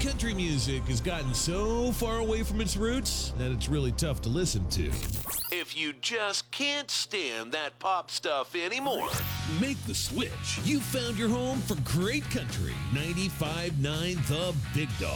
Country music has gotten so far away from its roots that it's really tough to listen to. If you just can't stand that pop stuff anymore, make the switch. You found your home for great country. 95.9 The Big Dog.